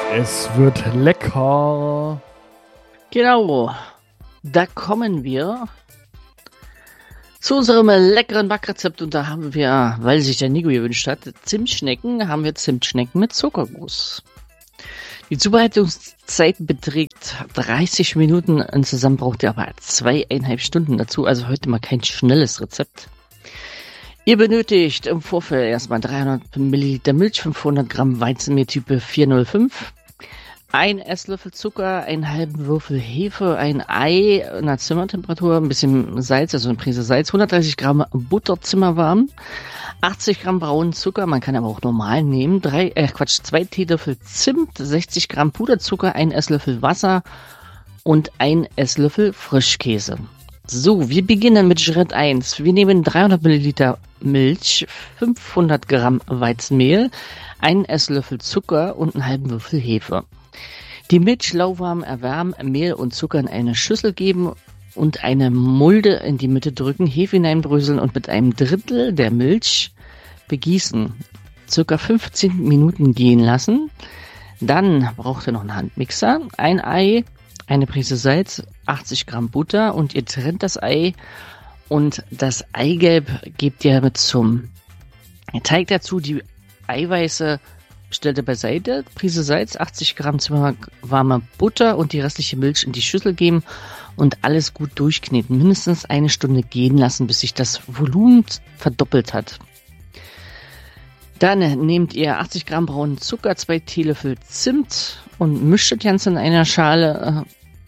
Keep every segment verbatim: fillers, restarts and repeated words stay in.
Es wird lecker. Genau. Da kommen wir zu unserem leckeren Backrezept und da haben wir, weil sich der Nico gewünscht hat, Zimtschnecken, haben wir Zimtschnecken mit Zuckerguss. Die Zubereitungszeit beträgt dreißig Minuten, insgesamt braucht ihr aber zweieinhalb Stunden dazu, also heute mal kein schnelles Rezept. Ihr benötigt im Vorfeld erstmal dreihundert Milliliter Milch, fünfhundert Gramm Weizenmehl Type vierhundertfünf, ein Esslöffel Zucker, einen halben Würfel Hefe, ein Ei in der Zimmertemperatur, ein bisschen Salz, also eine Prise Salz, hundertdreißig Gramm Butter zimmerwarm, achtzig Gramm braunen Zucker, man kann aber auch normal nehmen, drei, äh Quatsch, zwei Teelöffel Zimt, sechzig Gramm Puderzucker, ein Esslöffel Wasser und ein Esslöffel Frischkäse. So, wir beginnen mit Schritt eins. Wir nehmen dreihundert Milliliter Milch, fünfhundert Gramm Weizenmehl, einen Esslöffel Zucker und einen halben Würfel Hefe. Die Milch lauwarm erwärmen, Mehl und Zucker in eine Schüssel geben und eine Mulde in die Mitte drücken, Hefe hineinbröseln und mit einem Drittel der Milch begießen. Circa fünfzehn Minuten gehen lassen. Dann braucht ihr noch einen Handmixer, ein Ei, eine Prise Salz, achtzig Gramm Butter und ihr trennt das Ei und das Eigelb gebt ihr mit zum Teig dazu. Die Eiweiße stellt ihr beiseite, Prise Salz, achtzig Gramm warme Butter und die restliche Milch in die Schüssel geben und alles gut durchkneten. Mindestens eine Stunde gehen lassen, bis sich das Volumen verdoppelt hat. Dann nehmt ihr achtzig Gramm braunen Zucker, zwei Teelöffel Zimt und mischt das Ganze in einer Schale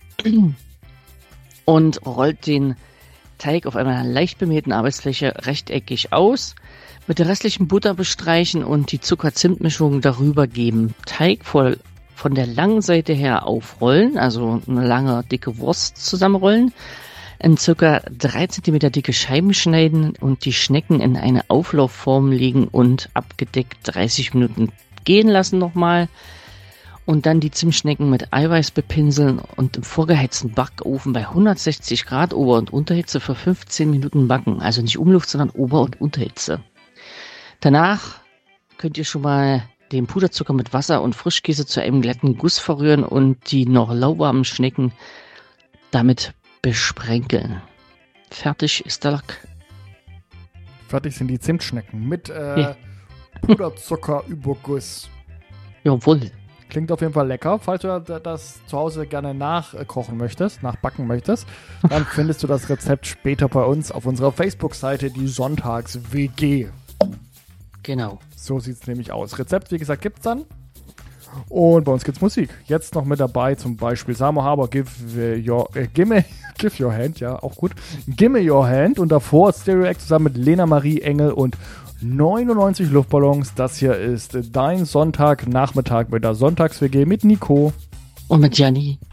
und rollt den Teig auf einer leicht bemähten Arbeitsfläche rechteckig aus. Mit der restlichen Butter bestreichen und die Zucker-Zimt-Mischung darüber geben. Teig voll von der langen Seite her aufrollen, also eine lange, dicke Wurst zusammenrollen. In circa drei Zentimeter dicke Scheiben schneiden und die Schnecken in eine Auflaufform legen und abgedeckt dreißig Minuten gehen lassen nochmal. Und dann die Zimtschnecken mit Eiweiß bepinseln und im vorgeheizten Backofen bei hundertsechzig Grad Ober- und Unterhitze für fünfzehn Minuten backen. Also nicht Umluft, sondern Ober- und Unterhitze. Danach könnt ihr schon mal den Puderzucker mit Wasser und Frischkäse zu einem glatten Guss verrühren und die noch lauwarmen Schnecken damit besprenkeln. Fertig ist der Lack. Fertig sind die Zimtschnecken mit äh, ja. Puderzucker-Überguss. Jawohl. Klingt auf jeden Fall lecker. Falls du das zu Hause gerne nachkochen möchtest, nachbacken möchtest, dann findest du das Rezept später bei uns auf unserer Facebook-Seite, die Sonntags-W G. Genau. So sieht es nämlich aus. Rezept, wie gesagt, gibt's dann. Und bei uns gibt's Musik. Jetzt noch mit dabei zum Beispiel Samo Haber, Give Your, äh, gimme, give your Hand, ja, auch gut. Gimme Your Hand und davor Stereo Act zusammen mit Lena Marie Engel und neunundneunzig Luftballons. Das hier ist dein Sonntagnachmittag mit der Sonntags-W G mit Nico. Und mit Janni.